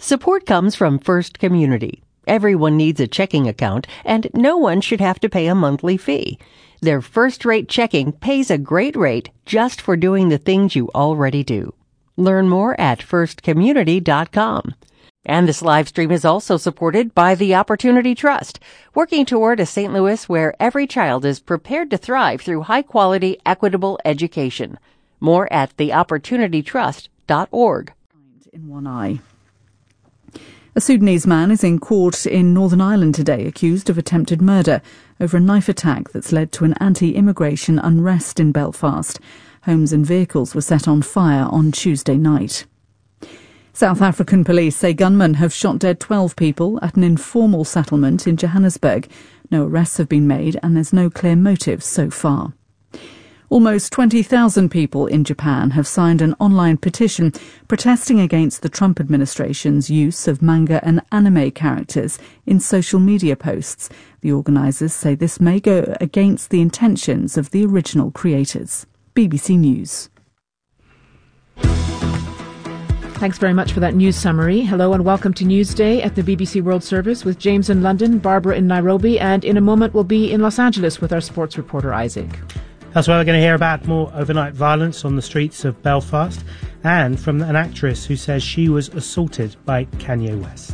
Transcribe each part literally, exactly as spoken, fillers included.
Support comes from First Community. Everyone needs a checking account, and no one should have to pay a monthly fee. Their first-rate checking pays a great rate just for doing the things you already do. Learn more at first community dot com. And this live stream is also supported by the Opportunity Trust, working toward a Saint Louis where every child is prepared to thrive through high-quality, equitable education. More at the opportunity trust dot org. In one eye. A Sudanese man is in court in Northern Ireland today, accused of attempted murder over a knife attack that's led to an anti-immigration unrest in Belfast. Homes and vehicles were set on fire on Tuesday night. South African police say gunmen have shot dead twelve people at an informal settlement in Johannesburg. No arrests have been made and there's no clear motive so far. Almost twenty thousand people in Japan have signed an online petition protesting against the Trump administration's use of manga and anime characters in social media posts. The organisers say this may go against the intentions of the original creators. B B C News. Thanks very much for that news summary. Hello and welcome to Newsday at the B B C World Service with James in London, Barbara in Nairobi, and in a moment we'll be in Los Angeles with our sports reporter Isaac. That's why we're going to hear about more overnight violence on the streets of Belfast and from an actress who says she was assaulted by Kanye West.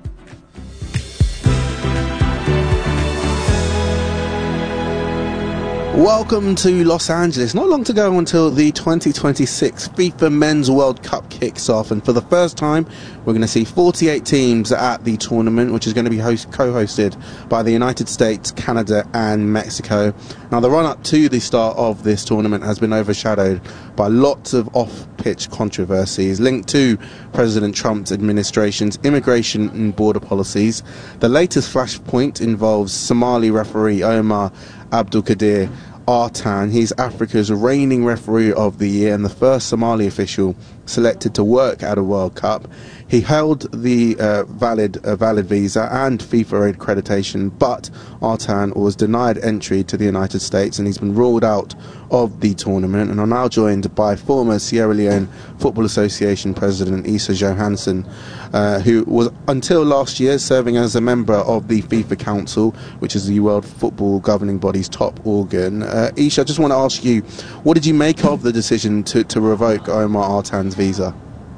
Welcome to Los Angeles. Not long to go until the twenty twenty-six FIFA Men's World Cup kicks off, and for the first time we're going to see forty-eight teams at the tournament, which is going to be host- co-hosted by the United States, Canada and Mexico. Now, the run-up to the start of this tournament has been overshadowed by lots of off-pitch controversies linked to President Trump's administration's immigration and border policies. The latest flashpoint involves Somali referee Omar Abdulkadir Artan. He's Africa's reigning referee of the year and the first Somali official selected to work at a World Cup. He held the uh, valid uh, valid visa and FIFA accreditation, but Artan was denied entry to the United States and he's been ruled out of the tournament. And I'm now joined by former Sierra Leone Football Association President Issa Johansson, uh, who was until last year serving as a member of the FIFA Council, which is the World Football governing body's top organ. Uh, Issa, I just want to ask you, what did you make of the decision to, to revoke Omar Artan's visa?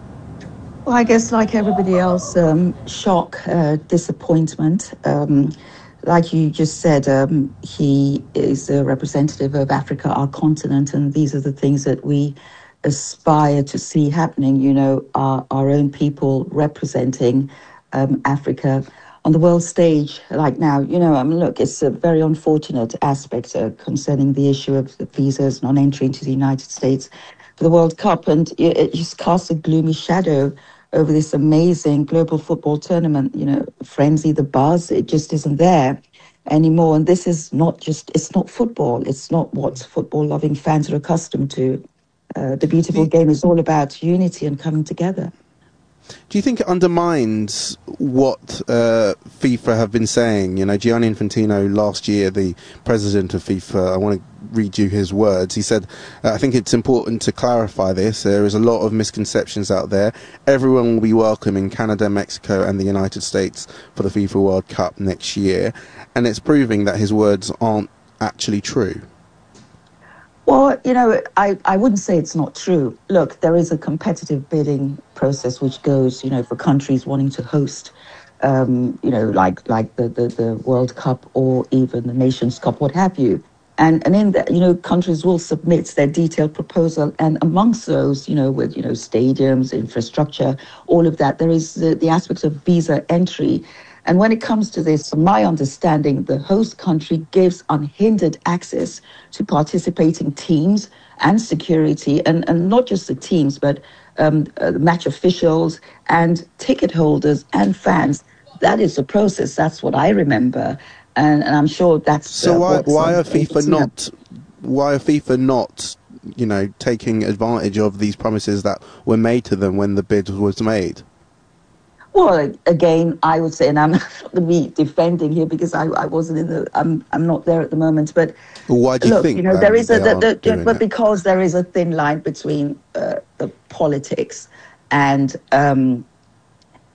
Well, I guess like everybody else, um, shock, uh, disappointment. Um, like you just said, um, he is a representative of Africa, our continent, and these are the things that we aspire to see happening, you know, our, our own people representing um, Africa on the world stage like now. You know, I mean, look, it's a very unfortunate aspect uh, concerning the issue of the visas, non-entry into the United States for the World Cup, and it, it just casts a gloomy shadow over this amazing global football tournament. You know, frenzy, the buzz, it just isn't there anymore. And this is not just, it's not football. It's not what football-loving fans are accustomed to. Uh, the beautiful game is all about unity and coming together. Do you think it undermines what uh, FIFA have been saying? You know, Gianni Infantino last year, the president of FIFA, I want to read you his words. He said, uh, I think it's important to clarify this. There is a lot of misconceptions out there. Everyone will be welcome in Canada, Mexico and the United States for the FIFA World Cup next year. And it's proving that his words aren't actually true. Well, you know, I, I wouldn't say it's not true. Look, there is a competitive bidding process which goes, you know, for countries wanting to host, um, you know, like like the, the, the World Cup or even the Nations Cup, what have you. And and in that, you know, countries will submit their detailed proposal. And amongst those, you know, with, you know, stadiums, infrastructure, all of that, there is the, the aspects of visa entry. And when it comes to this, from my understanding, the host country gives unhindered access to participating teams and security, and, and not just the teams, but um, uh, match officials and ticket holders and fans. That is the process. That's what I remember. And, and I'm sure that's... So uh, why, why are uh, FIFA not... Why are FIFA not, you know, taking advantage of these promises that were made to them when the bid was made? Well, again, I would say, and I'm not going to be defending here because I, I wasn't in the, I'm I'm not there at the moment. But well, why do you look, think? You know, um, there is a, the, the, but it? because there is a thin line between uh, the politics and um,